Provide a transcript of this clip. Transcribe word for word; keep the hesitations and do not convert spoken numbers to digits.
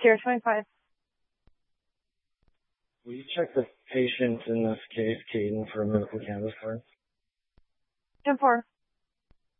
Sierra twenty-five. Will you check the patient in this case, Caden, for a medical cannabis card? ten four.